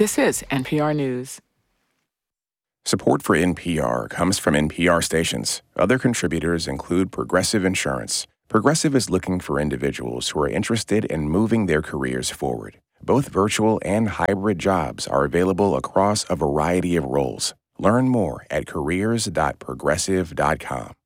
This is NPR News. Support for NPR comes from NPR stations. Other contributors include Progressive Insurance. Progressive is looking for individuals who are interested in moving their careers forward. Both virtual and hybrid jobs are available across a variety of roles. Learn more at careers.progressive.com.